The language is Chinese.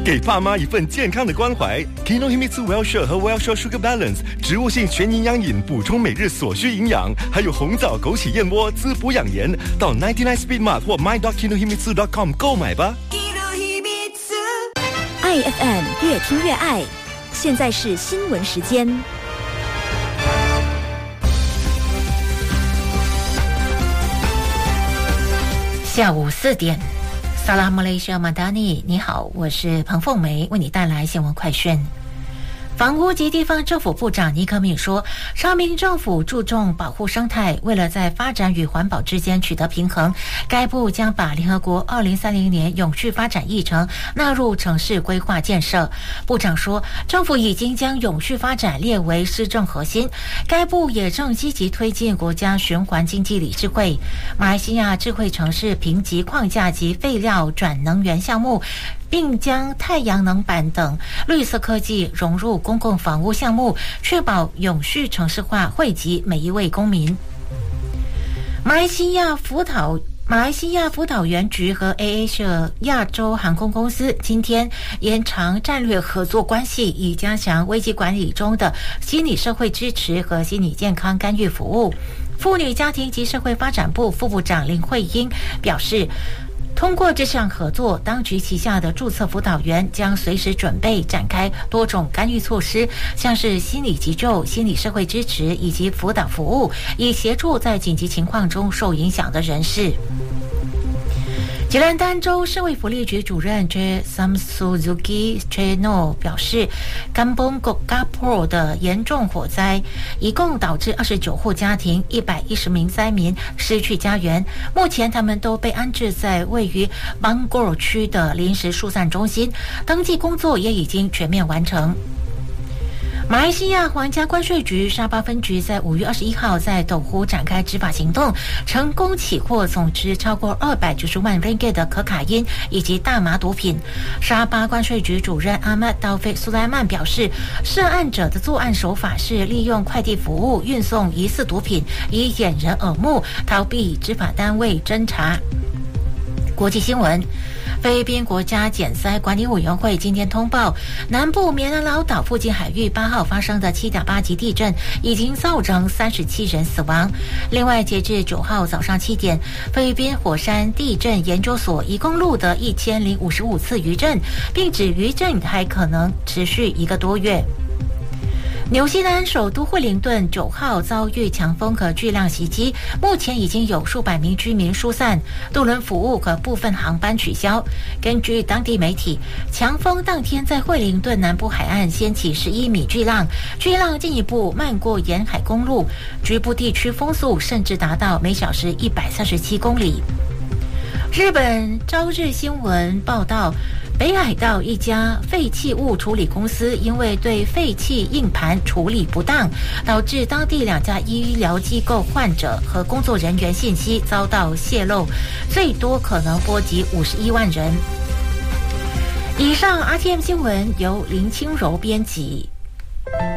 给爸妈一份健康的关怀。Kinohimitsu Well-Share 和 Well-Share Sugar Balance 植物性全营养饮，补充每日所需营养，还有红枣枸杞燕窝滋补养颜。到99 Speed Mart 或 my.kinohimitsu.com 购买吧。 爱 FM 越听越爱，现在是新闻时间。 下午4点，萨拉马雷西亚马达尼，你好，我是彭凤梅，为你带来新闻快讯。房屋及地方政府部长尼克敏说，沙明政府注重保护生态，为了在发展与环保之间取得平衡，该部将把联合国2030年永续发展议程纳入城市规划建设。部长说，政府已经将永续发展列为施政核心，该部也正积极推进国家循环经济理事会、马来西亚智慧城市评级框架及废料转能源项目，并将太阳能板等绿色科技融入公共房屋项目，确保永续城市化惠及每一位公民。马来西亚辅导员局和 AirAsia 亚洲航空公司今天延长战略合作关系，以加强危机管理中的心理社会支持和心理健康干预服务。妇女家庭及社会发展部副部长林慧英表示，通过这项合作，当局旗下的注册辅导员将随时准备展开多种干预措施，像是心理急救、心理社会支持以及辅导服务，以协助在紧急情况中受影响的人士。吉兰丹州社会福利局主任 Samsuzuki Cheno 表示，甘崩国嘎坡的严重火灾一共导致29户家庭、110名灾民失去家园，目前他们都被安置在位于邦果尔区的临时疏散中心，登记工作也已经全面完成。马来西亚皇家关税局沙巴分局在5月21号在斗湖展开执法行动，成功起获总值超过290万 ringgit 的可卡因以及大麻毒品。沙巴关税局主任阿曼道菲苏莱曼表示，涉案者的作案手法是利用快递服务运送疑似毒品，以掩人耳目，逃避执法单位侦查。国际新闻，菲律宾国家减灾管理委员会今天通报，南部棉兰老岛附近海域8号发生的7.8级地震已经造成37人死亡。另外，截至9号早上7点，菲律宾火山地震研究所一共录得1055次余震，并指余震还可能持续1个多月。纽西兰首都惠灵顿9号遭遇强风和巨浪袭击，目前已经有数百名居民疏散，渡轮服务和部分航班取消。根据当地媒体，强风当天在惠灵顿南部海岸掀起11米巨浪，巨浪进一步漫过沿海公路，局部地区风速甚至达到每小时137公里。日本朝日新闻报道，北海道一家废弃物处理公司因为对废弃硬盘处理不当，导致当地2家医疗机构患者和工作人员信息遭到泄露，最多可能波及51万人。以上 RTM 新闻由林清柔编辑。